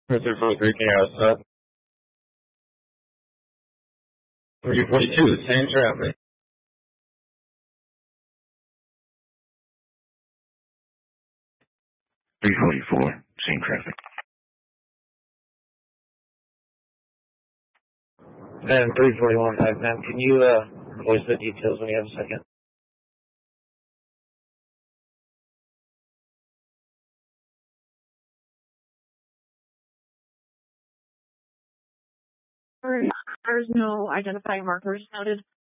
Mr. 43, can you stop? 342, same traffic. 344, same traffic. And 341, ma'am, can you voice the details when you have a second? There's no identifying markers noted.